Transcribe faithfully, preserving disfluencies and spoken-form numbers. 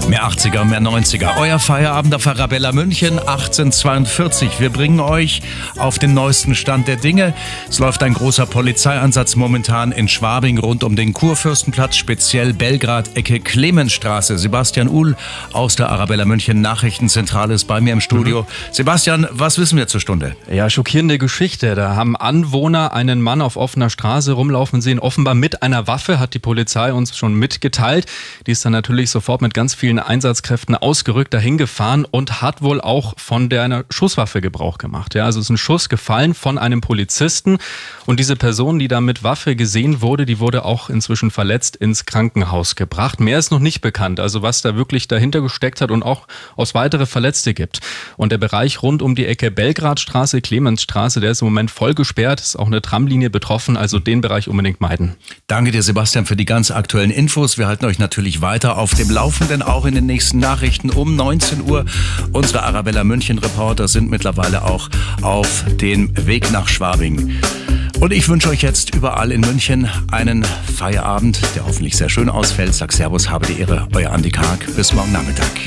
Mehr achtziger, mehr neunziger. Euer Feierabend auf Arabella München achtzehnhundertzweiundvierzig. Wir bringen euch auf den neuesten Stand der Dinge. Es läuft ein großer Polizeieinsatz momentan in Schwabing rund um den Kurfürstenplatz, speziell Belgrad, Ecke Clemensstraße. Sebastian Uhl aus der Arabella München Nachrichtenzentrale ist bei mir im Studio. Mhm. Sebastian, was wissen wir zur Stunde? Ja, schockierende Geschichte. Da haben Anwohner einen Mann auf offener Straße rumlaufen sehen, offenbar mit einer Waffe, hat die Polizei uns schon mitgeteilt. Die ist dann natürlich sofort mit ganz vielen Einsatzkräften ausgerückt, dahin gefahren und hat wohl auch von der einer Schusswaffe Gebrauch gemacht. Ja, also es ist ein Schuss gefallen von einem Polizisten und diese Person, die da mit Waffe gesehen wurde, die wurde auch inzwischen verletzt ins Krankenhaus gebracht. Mehr ist noch nicht bekannt, also was da wirklich dahinter gesteckt hat und auch aus weitere Verletzte gibt. Und der Bereich rund um die Ecke Belgradstraße, Clemensstraße, der ist im Moment voll gesperrt, ist auch eine Tramlinie betroffen, also den Bereich unbedingt meiden. Danke dir, Sebastian, für die ganz aktuellen Infos. Wir halten euch natürlich weiter auf dem Laufenden, auch in den nächsten Nachrichten um neunzehn Uhr. Unsere Arabella München Reporter sind mittlerweile auch auf dem Weg nach Schwabing. Und ich wünsche euch jetzt überall in München einen Feierabend, der hoffentlich sehr schön ausfällt. Sag Servus, habe die Ehre, euer Andi Karg. Bis morgen Nachmittag.